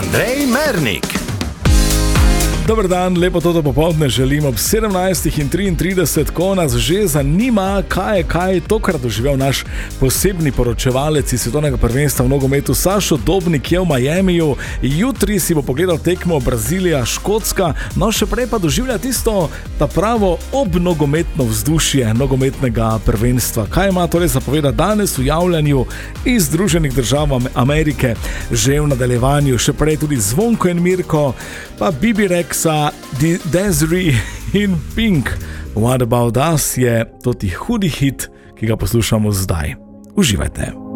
Andrej Mernik. Dober dan, lepo toto popoldne želim ob 17:33, ko nas že zanima, kaj je tokrat doživel naš posebni poročevalec iz svetovnega prvenstva v nogometu Sašo Dobnik je v Miamiju. Jutri si bo pogledal tekmo Brazilija-Škotska, no še prej pa doživlja tisto ta pravo obnogometno vzdušje nogometnega prvenstva. Kaj ima torej zapovedati danes v javljanju iz Združenih držav Amerike? Že v nadaljevanju še prej tudi Zvonko in Mirko, pa Bibi Rex, Desiree in Pink. What About Us je toti hudi hit, ki ga poslušamo zdaj. Uživajte.